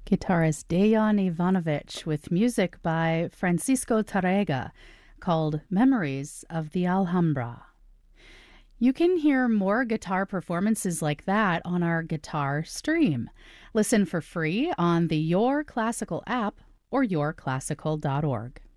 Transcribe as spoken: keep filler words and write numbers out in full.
Guitarist Dejan Ivanovic with music by Francisco Tarrega called Memories of the Alhambra. You can hear more guitar performances like that on our guitar stream. Listen for free on the Your Classical app or your classical dot org.